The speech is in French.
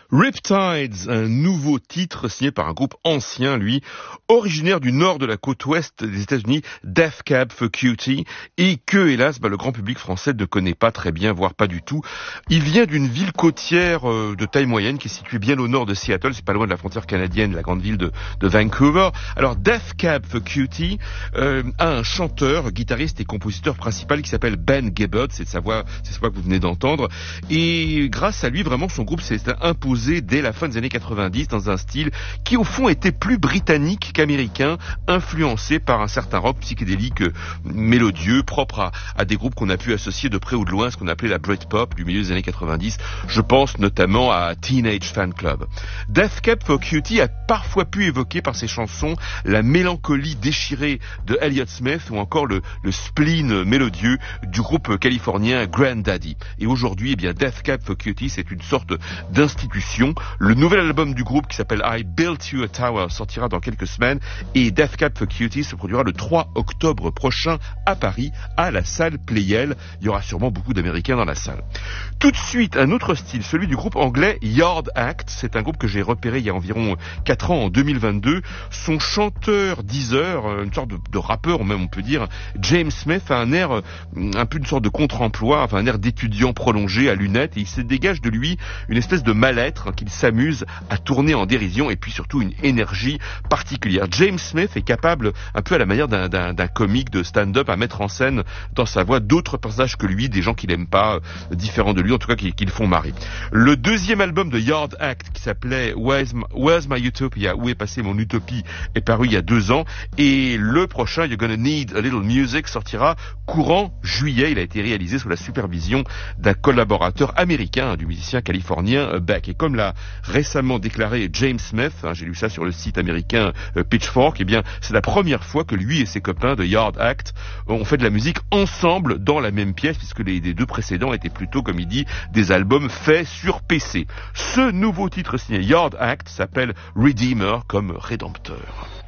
Riptides, un nouveau titre signé par un groupe ancien, lui, originaire du nord de la côte ouest des États-Unis, Death Cab for Cutie, et que, hélas, le grand public français ne connaît pas très bien, voire pas du tout. Il vient d'une ville côtière de taille moyenne qui est située bien au nord de Seattle, c'est pas loin de la frontière canadienne, la grande ville de Vancouver. Alors, Death Cab for Cutie a un chanteur, guitariste et compositeur principal qui s'appelle Ben Gibbard, c'est sa voix que vous venez d'entendre, et grâce à lui, vraiment, son groupe s'est imposé dès la fin des années 90 dans un style qui au fond était plus britannique qu'américain, influencé par un certain rock psychédélique mélodieux, propre à des groupes qu'on a pu associer de près ou de loin à ce qu'on appelait la Britpop du milieu des années 90. Je pense notamment à Teenage Fan Club. Death Cab for Cutie a parfois pu évoquer par ses chansons la mélancolie déchirée de Elliott Smith ou encore le spleen mélodieux du groupe californien Grandaddy. Et aujourd'hui, eh bien, Death Cab for Cutie, c'est une sorte d'institution. Le nouvel album du groupe qui s'appelle I Built You a Tower sortira dans quelques semaines et Death Cab for Cutie se produira le 3 octobre prochain à Paris à la salle Pleyel. Il y aura sûrement beaucoup d'Américains dans la salle. Tout de suite, un autre style, celui du groupe anglais Yard Act. C'est un groupe que j'ai repéré il y a environ 4 ans, en 2022. Son chanteur Deezer, une sorte de rappeur même on peut dire, James Smith a un air un peu une sorte de contre-emploi, enfin un air d'étudiant prolongé à lunettes et il se dégage de lui une espèce de mal-être qu'il s'amuse à tourner en dérision et puis surtout une énergie particulière. James Smith est capable, un peu à la manière d'un comique de stand-up, à mettre en scène dans sa voix d'autres personnages que lui, des gens qu'il aime pas, différents de lui, en tout cas qui le font marrer. Le deuxième album de Yard Act qui s'appelait Where's My Utopia, où est passée mon utopie, est paru il y a 2 ans et le prochain You're Gonna Need a Little Music sortira courant juillet. Il a été réalisé sous la supervision d'un collaborateur américain, du musicien californien Beck. Et comme l'a récemment déclaré James Smith, j'ai lu ça sur le site américain Pitchfork, eh bien c'est la première fois que lui et ses copains de Yard Act ont fait de la musique ensemble dans la même pièce, puisque les 2 précédents étaient plutôt, comme il dit, des albums faits sur PC. Ce nouveau titre signé Yard Act s'appelle Redeemer, comme Rédempteur.